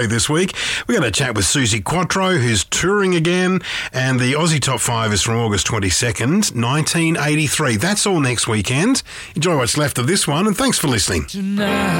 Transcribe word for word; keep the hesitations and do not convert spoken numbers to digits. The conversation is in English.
This week, we're going to chat with Suzi Quatro, who's touring again, and the Aussie Top five is from August twenty-second, nineteen eighty-three. That's all next weekend. Enjoy what's left of this one, and thanks for listening. Tonight.